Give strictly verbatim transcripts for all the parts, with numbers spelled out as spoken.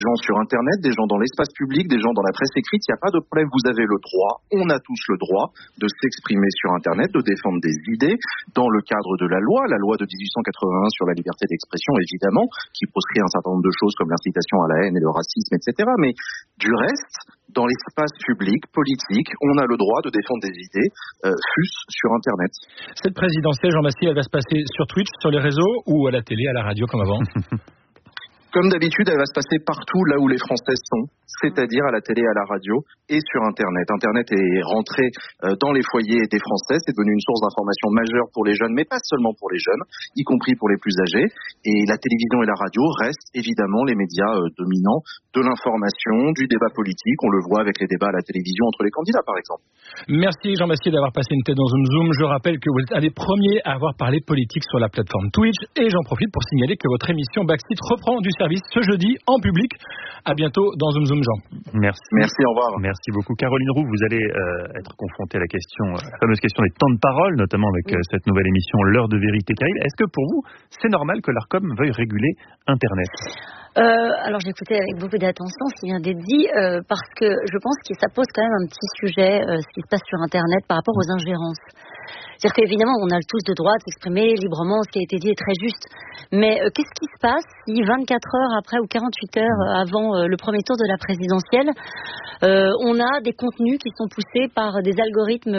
Des gens sur Internet, des gens dans l'espace public, des gens dans la presse écrite, il n'y a pas de problème. Vous avez le droit, on a tous le droit de s'exprimer sur Internet, de défendre des idées dans le cadre de la loi, la loi de dix-huit cent quatre-vingt-un sur la liberté d'expression, évidemment, qui proscrit un certain nombre de choses comme l'incitation à la haine et le racisme, et cetera. Mais du reste, dans l'espace public, politique, on a le droit de défendre des idées, euh, fût-ce sur Internet. Cette présidentielle, Jean Massier, elle va se passer sur Twitch, sur les réseaux ou à la télé, à la radio comme avant? Comme d'habitude, elle va se passer partout là où les Français sont, c'est-à-dire à la télé, à la radio et sur Internet. Internet est rentré euh, dans les foyers des Français, c'est devenu une source d'information majeure pour les jeunes, mais pas seulement pour les jeunes, y compris pour les plus âgés. Et la télévision et la radio restent évidemment les médias euh, dominants de l'information, du débat politique. On le voit avec les débats à la télévision entre les candidats, par exemple. Merci Jean Massier d'avoir passé une tête dans Zoom Zoom. Je rappelle que vous êtes un des premiers à avoir parlé politique sur la plateforme Twitch. Et j'en profite pour signaler que votre émission Backseat reprend du service ce jeudi en public. À bientôt dans Zoom Zoom, Jean. Merci. Merci, au revoir. Merci beaucoup. Caroline Roux, vous allez euh, être confrontée à la question, euh, la fameuse question des temps de parole, notamment avec euh, cette nouvelle émission L'heure de vérité. Karine, est-ce que pour vous, c'est normal que l'Arcom veuille réguler Internet ? Euh, alors j'ai écouté avec beaucoup d'attention ce qui vient d'être dit euh, parce que je pense que ça pose quand même un petit sujet, euh, ce qui se passe sur Internet par rapport aux ingérences. C'est-à-dire qu'évidemment, on a tous le droit de s'exprimer librement, ce qui a été dit est très juste. Mais euh, qu'est-ce qui se passe si vingt-quatre heures après ou quarante-huit heures avant euh, le premier tour de la présidentielle, euh, on a des contenus qui sont poussés par des algorithmes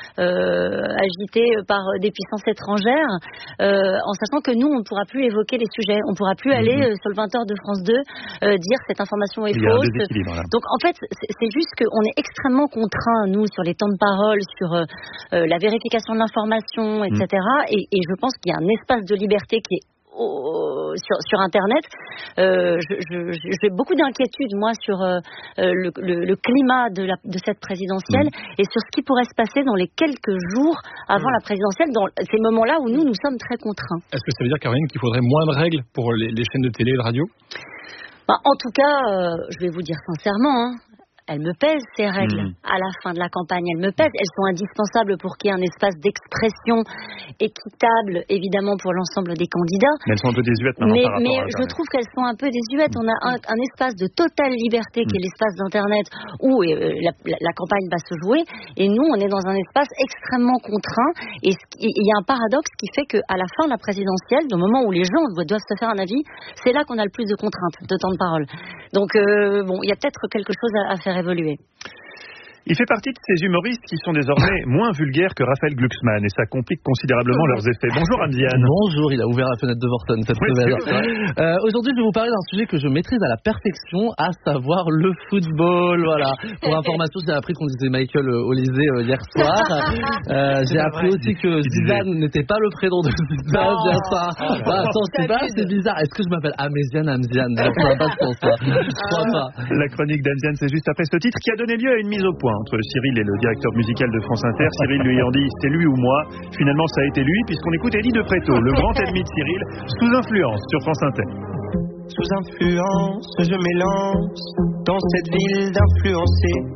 euh, agités par des puissances étrangères, euh, en sachant que nous, on ne pourra plus évoquer les sujets. On ne pourra plus aller euh, sur le vingt heures de France deux euh, dire cette information est fausse. Donc en fait, c'est, c'est juste qu'on est extrêmement contraints, nous, sur les temps de parole, sur euh, euh, la vérification de l'information, et cetera. Et, et je pense qu'il y a un espace de liberté qui est au, sur, sur Internet. Euh, je, je, j'ai beaucoup d'inquiétudes, moi, sur euh, le, le, le climat de, la, de cette présidentielle mmh. et sur ce qui pourrait se passer dans les quelques jours avant mmh. la présidentielle, dans ces moments-là où nous, nous sommes très contraints. Est-ce que ça veut dire, Caroline, qu'il faudrait moins de règles pour les, les chaînes de télé et de radio ? Bah, en tout cas, euh, je vais vous dire sincèrement, hein, elles me pèsent, ces règles, mmh. à la fin de la campagne. Elles me pèsent. Elles sont indispensables pour qu'il y ait un espace d'expression équitable, évidemment, pour l'ensemble des candidats. Mais elles sont un peu désuètes maintenant mais, par rapport mais à je trouve qu'elles sont un peu désuètes. On a un, un espace de totale liberté mmh. qui est l'espace d'Internet où euh, la, la, la campagne va se jouer. Et nous, on est dans un espace extrêmement contraint. Et il y a un paradoxe qui fait qu'à la fin de la présidentielle, au moment où les gens doivent se faire un avis, c'est là qu'on a le plus de contraintes, de temps de parole. Donc, euh, bon, il y a peut-être quelque chose à, à faire évoluer. Il fait partie de ces humoristes qui sont désormais moins vulgaires que Raphaël Glucksmann et ça complique considérablement leurs effets. Bonjour Anne-Diane. Bonjour, il a ouvert la fenêtre de Vorton cette oui, semaine. Euh, aujourd'hui, je vais vous parler d'un sujet que je maîtrise à la perfection, à savoir le football. Voilà. Pour information, j'ai appris qu'on disait Michael Olysée euh, hier soir. Euh, j'ai appris vrai. aussi que Zidane n'était pas le prénom de Zidane hier soir. Oh, bah, attends, c'est pas, c'est bizarre. Est-ce que je m'appelle Améziane Amziane? Je ne pas de ça. Je crois pas. La chronique d'Anne-Diane, c'est juste après ce titre qui a donné lieu à une mise au point entre Cyril et le directeur musical de France Inter. Cyril lui ayant dit c'est lui ou moi. Finalement ça a été lui puisqu'on écoute Eddie de Pretto, le grand ennemi de Cyril, sous influence sur France Inter. Sous influence, je m'élance dans cette ville d'influencés.